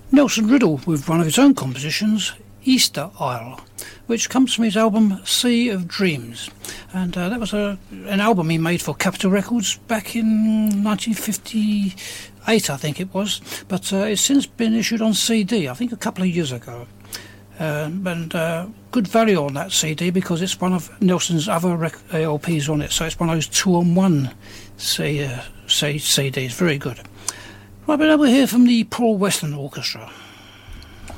Nelson Riddle with one of his own compositions, Easter Isle, which comes from his album Sea of Dreams. And that was an album he made for Capitol Records back in 1958, I think it was. But it's since been issued on CD, I think a couple of years ago. And good value on that CD because it's one of Nelson's other LPs on it. So it's one of those 2-on-1 CDs, very good. Right, but now we'll hear from the Paul Weston Orchestra.